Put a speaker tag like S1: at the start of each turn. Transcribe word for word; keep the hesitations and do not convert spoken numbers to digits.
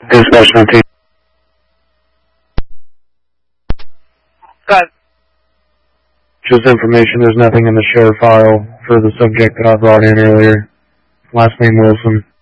S1: Dispatch nineteen.
S2: Go ahead.
S1: Just information, there's nothing in the share file for the subject that I brought in earlier. Last name Wilson.